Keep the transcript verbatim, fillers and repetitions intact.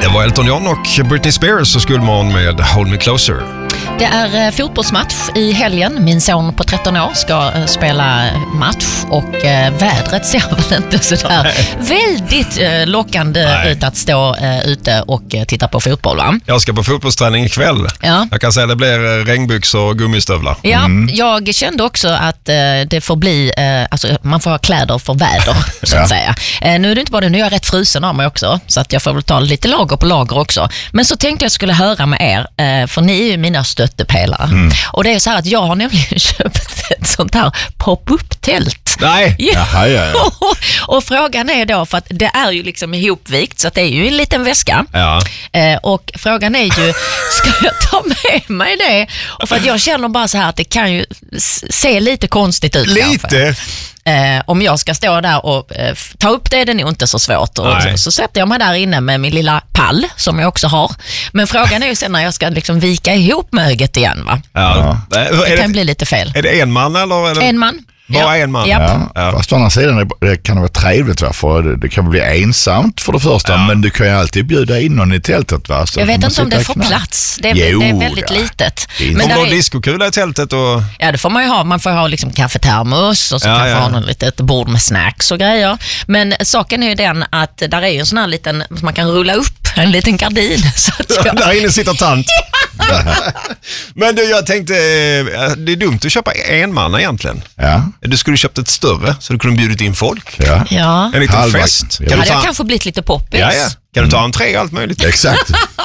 Det var Elton John och Britney Spears och Skuldmorgon med Hold Me Closer. Det är fotbollsmatch i helgen. Min son på tretton år ska spela match och vädret ser väl inte så där väldigt lockande Nej. ut att stå ute och titta på fotboll, va? Jag ska på fotbollsträning ikväll. Ja. Jag kan säga att det blir regnbyxor och gummistövlar. Ja, mm. jag kände också att det får bli, alltså man får ha kläder för väder så att ja. säga. Nu är det inte bara det, nu är jag rätt frusen av mig också så att jag får väl ta lite lager på lager också. Men så tänkte jag skulle höra med er, för ni är ju mina stöttepelare. Mm. Och det är så här att jag har nämligen köpt ett sånt här pop-up-tält. Nej! Jaha, ja, ja. Och frågan är då, för att det är ju liksom ihopvikt så att det är ju en liten väska. Ja. Eh, och frågan är ju, ska jag ta med mig det? Och för att jag känner bara så här att det kan ju se lite konstigt ut. Lite? Kanske. Eh, om jag ska stå där och eh, ta upp det, det är nog inte så svårt. Och så, så sätter jag mig där inne med min lilla pall som jag också har. Men frågan är ju sen när jag ska liksom vika ihop möget igen, va? Ja. Det, det kan det, bli lite fel. Är det en man eller? eller? En man. Bara ja. en man. Ja. Ja. Fast å andra sidan det kan det vara trevligt, va? För det, det kan bli ensamt för det första, ja. men du kan ju alltid bjuda in någon i tältet, va? Så jag vet inte om det får plats. Det är, jo, det är väldigt ja. litet. Men om du har diskokula i tältet och... Ja, det får man ju ha. Man får ha liksom kaffetermos och så ja, kan man ja. ha någon litet bord med snacks och grejer. Men saken är ju den att där är ju en sån här liten, man kan rulla upp en liten gardin. Så att jag... Där inne sitter tant. Men du, jag tänkte, det är dumt att köpa en man egentligen. Ja. Du skulle köpt ett större så du kunde bjudit in folk. Ja. ja. En liten Halva. fest. Kan ja, du ta... det har kanske blivit lite poppis. Ja, ja. Kan du ta en tre och allt möjligt? Exakt.